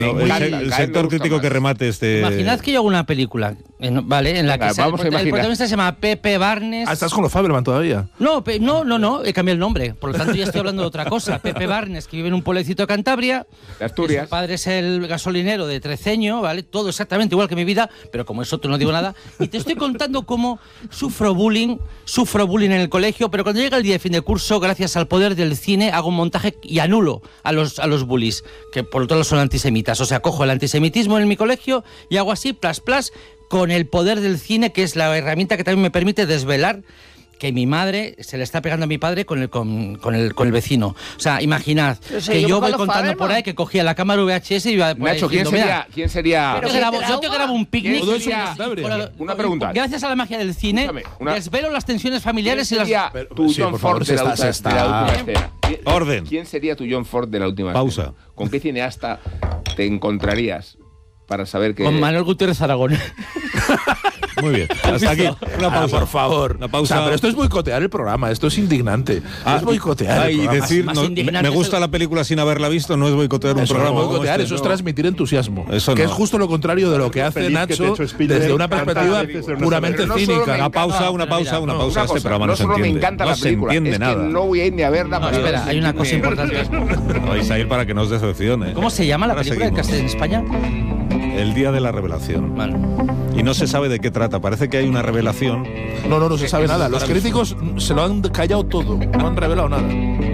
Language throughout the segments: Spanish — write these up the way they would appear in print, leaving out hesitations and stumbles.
El sector crítico que remate este... Imaginad que yo hago una película, ¿vale? En la que el protagonista se llama Pepe Barnes. ¿Estás con los Faberman todavía? No, he cambiado el nombre. Por lo tanto, ya estoy hablando de otra cosa. Pepe Barnes, que vive en un pueblecito de Cantabria. De Asturias. Su padre es el gasolinero de Treceño, ¿vale? Todo exactamente igual que mi vida, pero como es otro no digo nada. Y te estoy contando cómo sufro bullying en el colegio, pero cuando llega el día de fin de curso, gracias al poder del cine, hago un montaje y anulo a los bullies, que por lo tanto son antisemitas. O sea, cojo el antisemitismo en mi colegio y hago así, plas, con el poder del cine, que es la herramienta que también me permite desvelar que mi madre se le está pegando a mi padre con el vecino. O sea, imaginad que yo voy contando por ahí que cogía la cámara VHS y iba por ahí Nacho, ¿quién sería? Yo te grabo un picnic. Una pregunta. Gracias a la magia del cine, desvelo las tensiones familiares y las... Tu John Ford de la última escena. Orden. ¿Quién sería tu John Ford de la última Pausa. escena? ¿Con qué cineasta te encontrarías para saber que... Con Manuel Gutiérrez Aragón. Muy bien, hasta aquí. Una pausa. Por favor. Una pausa. O sea, pero esto es boicotear el programa, esto es indignante. Es boicotear el y programa. decir, me gusta la película sin haberla visto, no es boicotear un programa. No es boicotear, eso es transmitir entusiasmo. Eso que no. es justo lo contrario de lo que hace Nacho desde una perspectiva puramente cínica. Una pausa. Este programa no se solo me entiende. encanta No la se película, entiende es que nada. no voy a ir ni a verla. Espera, hay una cosa importante. Vais a ir para que no os decepcione. ¿Cómo se llama la Ahora película seguimos. en España? El día de la revelación. Vale. Y no se sabe de qué trata. Parece que hay una revelación. No se sabe nada. Los críticos se lo han callado todo, no han revelado nada.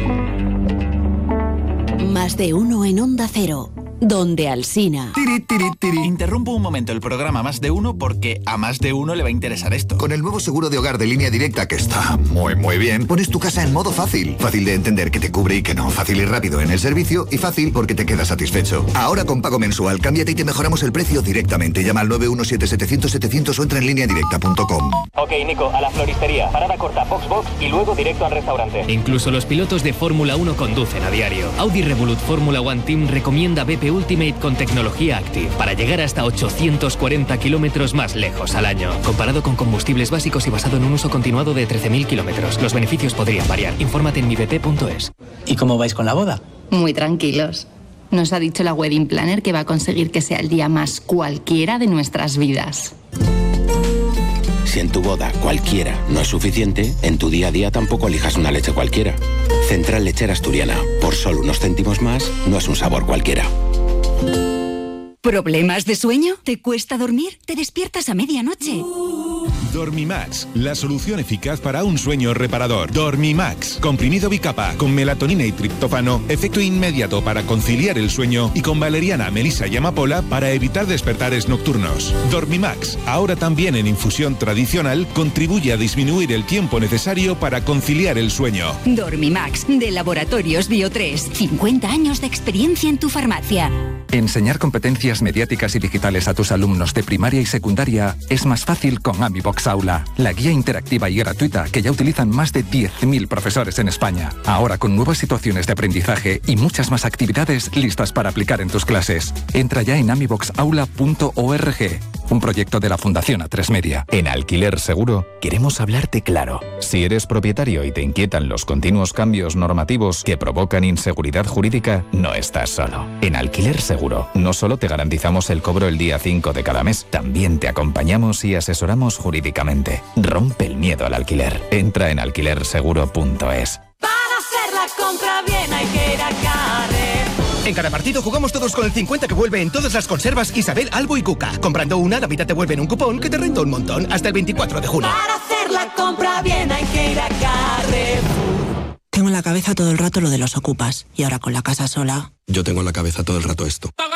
Más de uno en Onda Cero, donde Alsina. Interrumpo un momento el programa Más de Uno porque a más de uno le va a interesar esto. Con el nuevo seguro de hogar de Línea Directa, que está muy bien, pones tu casa en modo fácil. Fácil de entender que te cubre y que no. Fácil y rápido en el servicio y fácil porque te quedas satisfecho. Ahora con pago mensual, cámbiate y te mejoramos el precio directamente. Llama al 917-700-700 o entra en lineadirecta.com. Ok, Nico, a la floristería. Parada corta, Box y luego directo al restaurante. Incluso los pilotos de Fórmula 1 conducen a diario. Audi Revolut Fórmula 1 Team recomienda BP Ultimate con tecnología Active para llegar hasta 840 kilómetros más lejos al año. Comparado con combustibles básicos y basado en un uso continuado de 13.000 kilómetros. Los beneficios podrían variar. Infórmate en mibp.es. ¿Y cómo vais con la boda? Muy tranquilos. Nos ha dicho la wedding planner que va a conseguir que sea el día más cualquiera de nuestras vidas. Si en tu boda cualquiera no es suficiente, en tu día a día tampoco elijas una leche cualquiera. Central Lechera Asturiana. Por solo unos céntimos más, no es un sabor cualquiera. ¿Problemas de sueño? ¿Te cuesta dormir? ¿Te despiertas a medianoche? Dormimax, la solución eficaz para un sueño reparador. Dormimax, comprimido bicapa, con melatonina y triptófano, efecto inmediato para conciliar el sueño y con valeriana, melisa y amapola para evitar despertares nocturnos. Dormimax, ahora también en infusión tradicional, contribuye a disminuir el tiempo necesario para conciliar el sueño. Dormimax, de Laboratorios Bio3. 50 años de experiencia en tu farmacia. Enseñar competencias mediáticas y digitales a tus alumnos de primaria y secundaria es más fácil con AmiBox Aula, la guía interactiva y gratuita que ya utilizan más de 10.000 profesores en España. Ahora con nuevas situaciones de aprendizaje y muchas más actividades listas para aplicar en tus clases. Entra ya en amiboxaula.org, un proyecto de la Fundación A3 Media. En Alquiler Seguro queremos hablarte claro. Si eres propietario y te inquietan los continuos cambios normativos que provocan inseguridad jurídica, no estás solo. En Alquiler Seguro no solo te garantizamos el cobro el día 5 de cada mes, también te acompañamos y asesoramos jurídicamente. Rompe el miedo al alquiler. Entra en alquilerseguro.es. Para hacer la compra bien hay que ir a Carrer. En cada partido jugamos todos con el 50 que vuelve en todas las conservas Isabel, Albo y Cuca. Comprando una, la mitad te vuelve en un cupón que te renta un montón. Hasta el 24 de junio. Para hacer la compra bien hay que ir a Carrer. Tengo en la cabeza todo el rato lo de los ocupas. Y ahora con la casa sola... Yo tengo en la cabeza todo el rato esto.